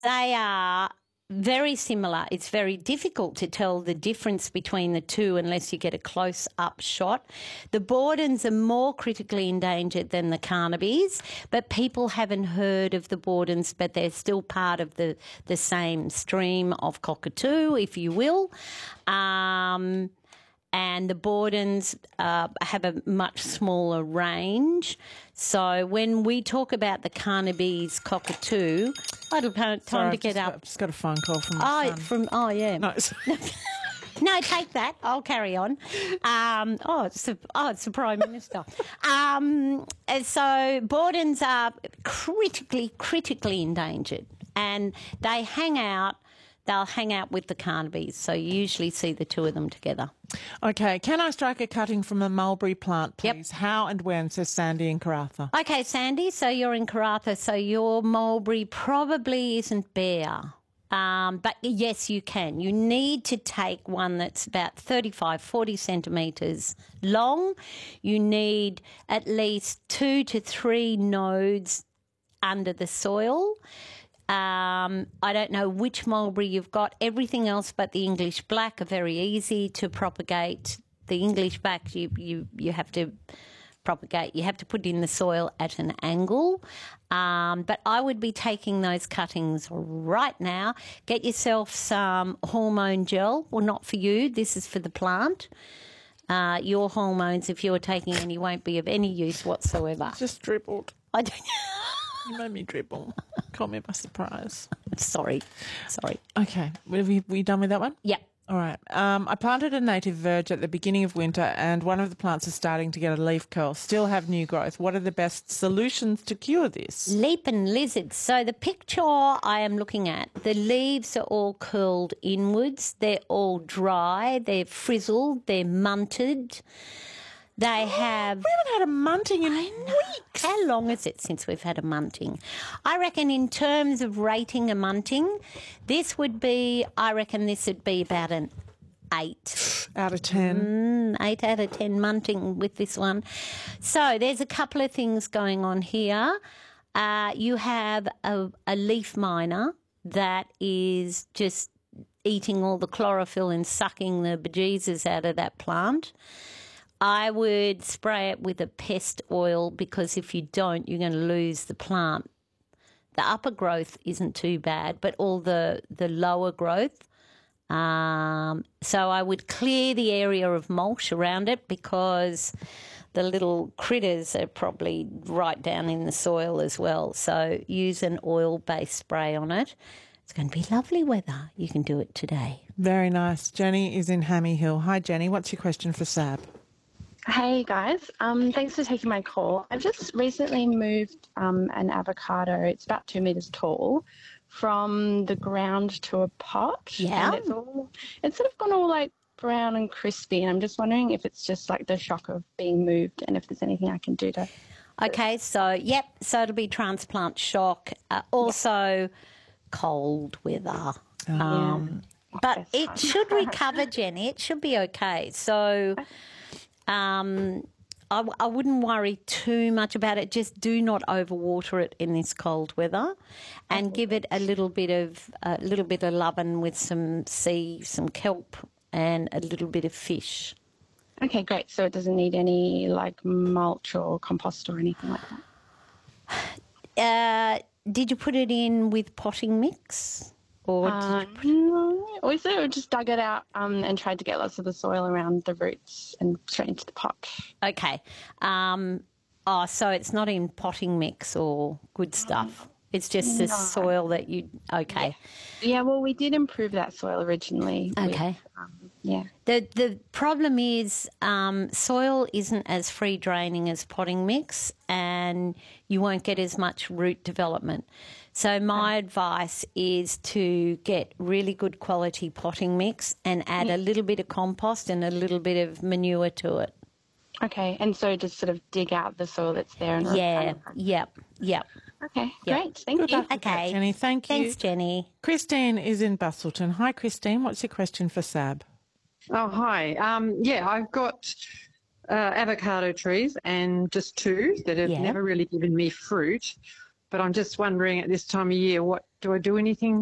They are very similar. It's very difficult to tell the difference between the two unless you get a close-up shot. The Bordens are more critically endangered than the Carnabies, but people haven't heard of the Bordens, but they're still part of the same stream of cockatoo, if you will. And the Bordens have a much smaller range. So when we talk about the Carnaby's cockatoo, I don't have time to get up. I've just got a phone call from my son. Yeah. No, No, take that. I'll carry on. It's the Prime Minister. So Bordens are critically endangered, and they hang out. They'll hang out with the Carnabies, so you usually see the two of them together. Okay, can I strike a cutting from a mulberry plant, please? Yep. How and when, says Sandy in Karratha. Okay, Sandy, so you're in Karratha, so your mulberry probably isn't bare. But yes, you can. You need to take one that's about 35, 40 centimetres long. You need at least 2 to 3 nodes under the soil. I don't know which mulberry you've got. Everything else but the English black are very easy to propagate. The English black you have to propagate. You have to put it in the soil at an angle. But I would be taking those cuttings right now. Get yourself some hormone gel. Well, not for you. This is for the plant. Your hormones, if you're taking any, won't be of any use whatsoever. Just dribbled. I don't. You made me dribble. Caught me by surprise. Sorry. Okay, we done with that one? Yep. All right. I planted a native verge at the beginning of winter, and one of the plants is starting to get a leaf curl, still have new growth. What are the best solutions to cure this? Leaping lizards. So the picture I am looking at, the leaves are all curled inwards. They're all dry. They're frizzled. They're munted. They have... We haven't had a munting in weeks. How long is it since we've had a munting? I reckon in terms of rating a munting, this would be about an 8. Out of 10. 8 out of 10 munting with this one. So there's a couple of things going on here. You have a leaf miner that is just eating all the chlorophyll and sucking the bejesus out of that plant. I would spray it with a pest oil because if you don't, you're going to lose the plant. The upper growth isn't too bad, but all the lower growth. So I would clear the area of mulch around it because the little critters are probably right down in the soil as well. So use an oil-based spray on it. It's going to be lovely weather. You can do it today. Very nice. Jenny is in Hammy Hill. Hi, Jenny. What's your question for Sab? Hey guys, thanks for taking my call. I've just recently moved an avocado, it's about 2 metres tall, from the ground to a pot. Yeah. And it's sort of gone all like brown and crispy, and I'm just wondering if it's just like the shock of being moved and if there's anything I can do to... Okay, so it'll be transplant shock, also cold weather. But it should recover, Jenny. It should be okay. So... I wouldn't worry too much about it. Just do not overwater it in this cold weather, and give it a little bit of loving with some kelp and a little bit of fish. Okay, great. So it doesn't need any like mulch or compost or anything like that. Did you put it in with potting mix? Or we sort of just dug it out and tried to get lots of the soil around the roots and straight into the pot. Okay. So it's not in potting mix or good stuff. It's just the soil that you... Okay. Yeah, well, we did improve that soil originally. Okay. The problem is soil isn't as free draining as potting mix, and you won't get as much root development. So my advice is to get really good quality potting mix and add a little bit of compost and a little bit of manure to it. Okay, and so just sort of dig out the soil that's there. And Yep. Okay, great. Thank you. Okay. Jenny, thank you. Thanks, Jenny. Christine is in Bustleton. Hi, Christine. What's your question for Sab? Oh, hi. I've got avocado trees and just 2 that have never really given me fruit. But I'm just wondering at this time of year what Do I do anything